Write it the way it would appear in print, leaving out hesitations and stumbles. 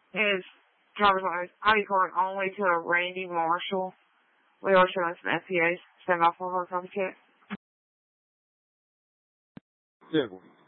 His driver's license ID card only to a Randy Marshall. We are showing some FPAs. Stand by for her copy check. Yeah.